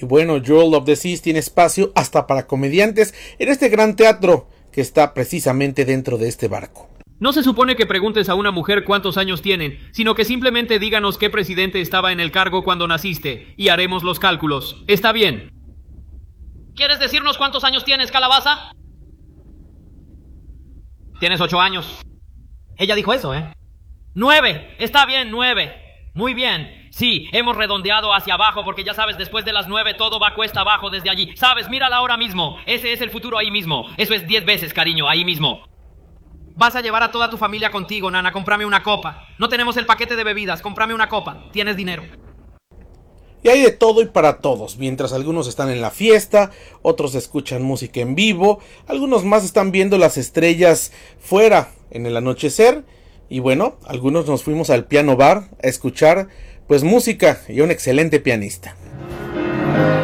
Y bueno, Jewel of the Seas tiene espacio hasta para comediantes en este gran teatro que está precisamente dentro de este barco. No se supone que preguntes a una mujer cuántos años tienen, sino que simplemente díganos qué presidente estaba en el cargo cuando naciste, y haremos los cálculos. ¿Está bien? ¿Quieres decirnos cuántos años tienes, calabaza? Tienes 8 años. Ella dijo eso, ¿eh? 9. Está bien, 9. Muy bien. Sí, hemos redondeado hacia abajo porque ya sabes, después de las 9 todo va cuesta abajo desde allí. Sabes, mírala ahora mismo. Ese es el futuro ahí mismo. Eso es 10 veces, cariño, ahí mismo. Vas a llevar a toda tu familia contigo, nana. Cómprame una copa. No tenemos el paquete de bebidas. Cómprame una copa. Tienes dinero. Y hay de todo y para todos. Mientras algunos están en la fiesta, otros escuchan música en vivo, algunos más están viendo las estrellas fuera en el anochecer. Y bueno, algunos nos fuimos al piano bar a escuchar pues música y a un excelente pianista.